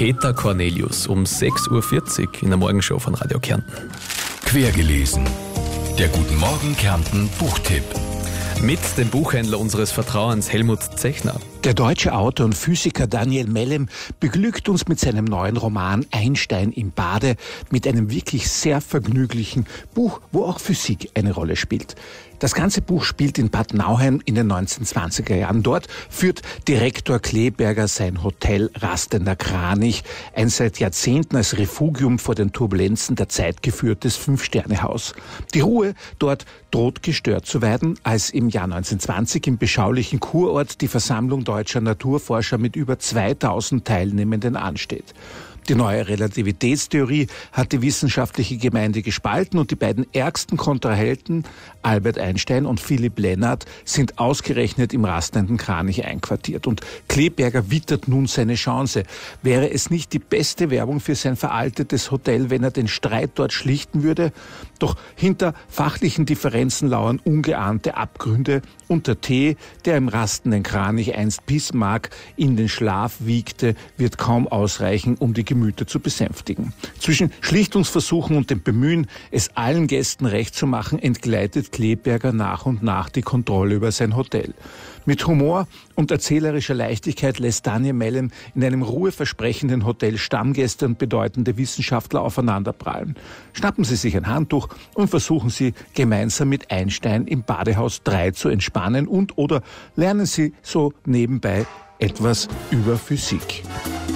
Peter Cornelius um 6.40 Uhr in der Morgenshow von Radio Kärnten. Quergelesen. Der Guten Morgen Kärnten Buchtipp. Mit dem Buchhändler unseres Vertrauens, Helmut Zechner. Der deutsche Autor und Physiker Daniel Mellem beglückt uns mit seinem neuen Roman Einstein im Bade mit einem wirklich sehr vergnüglichen Buch, wo auch Physik eine Rolle spielt. Das ganze Buch spielt in Bad Nauheim in den 1920er Jahren. Dort führt Direktor Kleberger sein Hotel Rastender Kranich, ein seit Jahrzehnten als Refugium vor den Turbulenzen der Zeit geführtes 5-Sterne-Haus. Die Ruhe dort droht gestört zu werden, als im Jahr 1920 im beschaulichen Kurort die Versammlung deutscher Naturforscher mit über 2000 Teilnehmenden ansteht. Die neue Relativitätstheorie hat die wissenschaftliche Gemeinde gespalten und die beiden ärgsten Kontrahenten, Albert Einstein und Philipp Lenard, sind ausgerechnet im rastenden Kranich einquartiert. Und Kleberger wittert nun seine Chance. Wäre es nicht die beste Werbung für sein veraltetes Hotel, wenn er den Streit dort schlichten würde? Doch hinter fachlichen Differenzen lauern ungeahnte Abgründe und der Tee, der im rastenden Kranich einst Bismarck in den Schlaf wiegte, wird kaum ausreichen, um die Gemüter zu besänftigen. Zwischen Schlichtungsversuchen und dem Bemühen, es allen Gästen recht zu machen, entgleitet Kleberger nach und nach die Kontrolle über sein Hotel. Mit Humor und erzählerischer Leichtigkeit lässt Daniel Mellem in einem ruheversprechenden Hotel Stammgäste und bedeutende Wissenschaftler aufeinanderprallen. Schnappen Sie sich ein Handtuch und versuchen Sie gemeinsam mit Einstein im Badehaus 3 zu entspannen oder lernen Sie so nebenbei etwas über Physik.